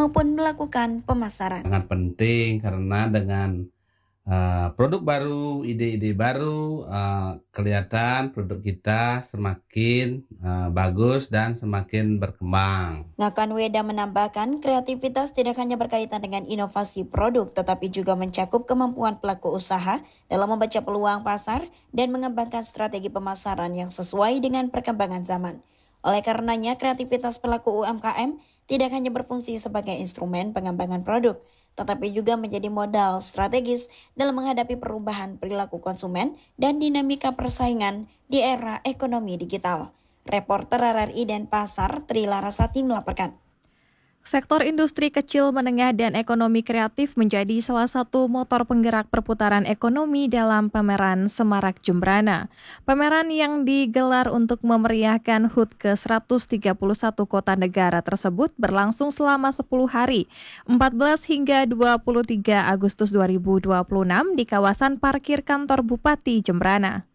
maupun melakukan pemasaran. Sangat penting karena dengan produk baru, ide-ide baru, kelihatan produk kita semakin bagus dan semakin berkembang. Ngakan Weda menambahkan, kreativitas tidak hanya berkaitan dengan inovasi produk, tetapi juga mencakup kemampuan pelaku usaha dalam membaca peluang pasar dan mengembangkan strategi pemasaran yang sesuai dengan perkembangan zaman. Oleh karenanya, kreativitas pelaku UMKM tidak hanya berfungsi sebagai instrumen pengembangan produk, tetapi juga menjadi modal strategis dalam menghadapi perubahan perilaku konsumen dan dinamika persaingan di era ekonomi digital. Reporter RRI Denpasar, Tri Larasati melaporkan. Sektor industri kecil, menengah, dan ekonomi kreatif menjadi salah satu motor penggerak perputaran ekonomi dalam pameran Semarak Jembrana. Pameran yang digelar untuk memeriahkan HUT ke-131 kota negara tersebut berlangsung selama 10 hari, 14 hingga 23 Agustus 2026 di kawasan parkir kantor Bupati Jembrana.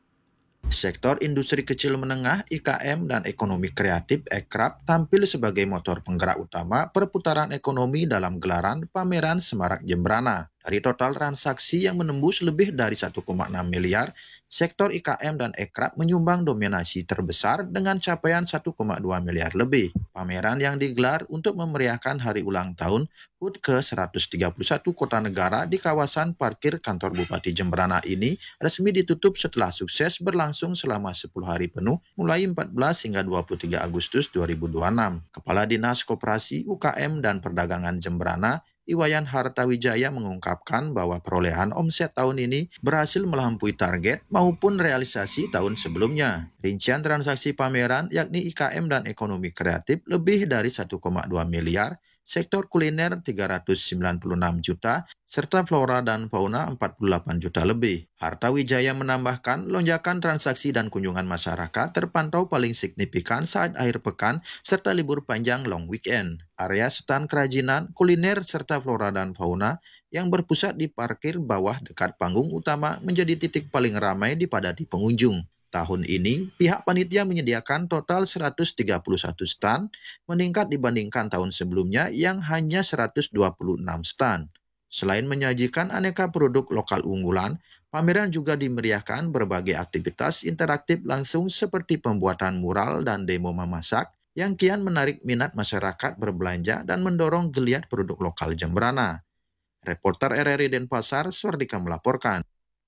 Sektor industri kecil menengah, IKM, dan ekonomi kreatif (EKRAP) tampil sebagai motor penggerak utama perputaran ekonomi dalam gelaran pameran Semarak Jembrana. Dari total transaksi yang menembus lebih dari 1,6 miliar, sektor IKM dan EKRAP menyumbang dominasi terbesar dengan capaian 1,2 miliar lebih. Pameran yang digelar untuk memeriahkan hari ulang tahun HUT ke-131 kota negara di kawasan parkir kantor Bupati Jembrana ini resmi ditutup setelah sukses berlangsung selama 10 hari penuh mulai 14 hingga 23 Agustus 2026. Kepala Dinas Koperasi, UKM, dan Perdagangan Jembrana, Iwayan Hartawijaya, mengungkapkan bahwa perolehan omset tahun ini berhasil melampaui target maupun realisasi tahun sebelumnya. Rincian transaksi pameran yakni IKM dan ekonomi kreatif lebih dari 1,2 miliar, sektor kuliner 396 juta, serta flora dan fauna 48 juta lebih. Hartawijaya menambahkan lonjakan transaksi dan kunjungan masyarakat terpantau paling signifikan saat akhir pekan serta libur panjang long weekend. Area stand kerajinan, kuliner, serta flora dan fauna yang berpusat di parkir bawah dekat panggung utama menjadi titik paling ramai dipadati pengunjung. Tahun ini, pihak panitia menyediakan total 131 stand, meningkat dibandingkan tahun sebelumnya yang hanya 126 stand. Selain menyajikan aneka produk lokal unggulan, pameran juga dimeriahkan berbagai aktivitas interaktif langsung seperti pembuatan mural dan demo memasak yang kian menarik minat masyarakat berbelanja dan mendorong geliat produk lokal Jembrana. Reporter RRI Denpasar, Swardika melaporkan.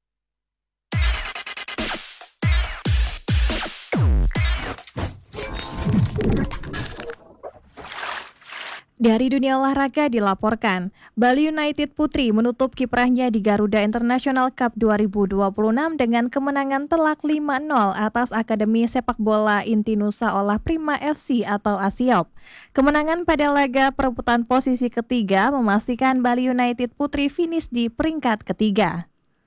Dari dunia olahraga dilaporkan, Bali United Putri menutup kiprahnya di Garuda International Cup 2026 dengan kemenangan telak 5-0 atas Akademi Sepak Bola Intinusa Olah Prima FC atau ASIOP. Kemenangan pada laga perebutan posisi ketiga memastikan Bali United Putri finish di peringkat ketiga.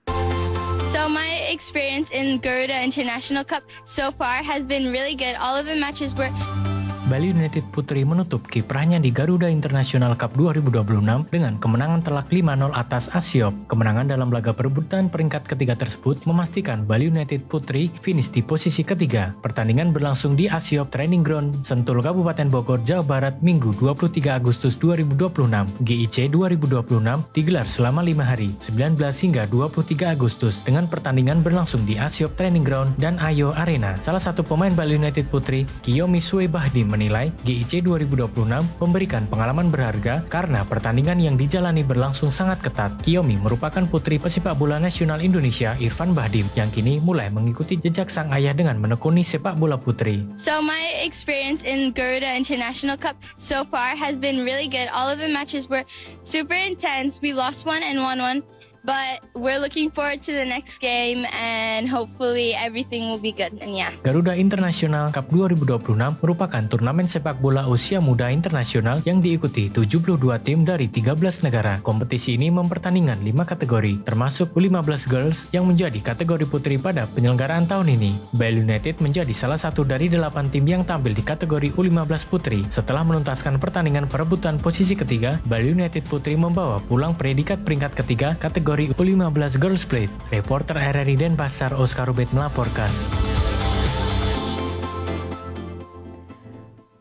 So my experience in Garuda International Cup so far has been really good. All of the matches were Bali United Putri menutup kiprahnya di Garuda International Cup 2026 dengan kemenangan telak 5-0 atas ASIOP. Kemenangan dalam laga perebutan peringkat ketiga tersebut memastikan Bali United Putri finish di posisi ketiga. Pertandingan berlangsung di ASIOP Training Ground Sentul, Kabupaten Bogor, Jawa Barat, Minggu 23 Agustus 2026. GIC 2026 digelar selama 5 hari, 19 hingga 23 Agustus, dengan pertandingan berlangsung di ASIOP Training Ground dan Ayo Arena. Salah satu pemain Bali United Putri, Kiyomi Suebahdim, menilai GIC 2026 memberikan pengalaman berharga karena pertandingan yang dijalani berlangsung sangat ketat. Kiyomi merupakan putri pesepak bola nasional Indonesia Irfan Bahdim yang kini mulai mengikuti jejak sang ayah dengan menekuni sepak bola putri. So my experience in Garuda International Cup so far has been really good. All of the matches were super intense. We lost one and won one. But we're looking forward to the next game and hopefully everything will be good. And yeah. Garuda International Cup 2026 merupakan turnamen sepak bola usia muda internasional yang diikuti 72 tim dari 13 negara. Kompetisi ini mempertandingkan 5 kategori, termasuk U15 Girls yang menjadi kategori putri pada penyelenggaraan tahun ini. Bali United menjadi salah satu dari 8 tim yang tampil di kategori U15 putri. Setelah menuntaskan pertandingan perebutan posisi ketiga, Bali United Putri membawa pulang predikat peringkat ketiga kategori U15 Girls Plate. Reporter RRI Denpasar, Oscar Rubet melaporkan.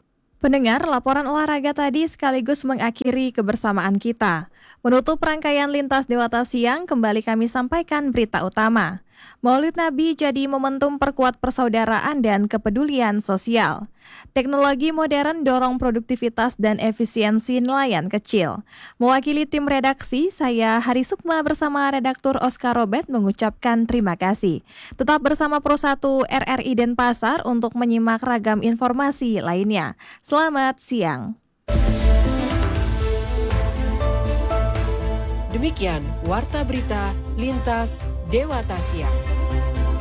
Pendengar, laporan olahraga tadi sekaligus mengakhiri kebersamaan kita. Menutup rangkaian Lintas Dewata Siang, kembali kami sampaikan berita utama. Maulid Nabi jadi momentum perkuat persaudaraan dan kepedulian sosial. Teknologi modern dorong produktivitas dan efisiensi nelayan kecil. Mewakili tim redaksi, saya Hari Sukma bersama redaktur Oscar Robert mengucapkan terima kasih. Tetap bersama Pro 1 RRI Denpasar untuk menyimak ragam informasi lainnya. Selamat siang. Demikian Warta Berita Lintas Dewata Siang.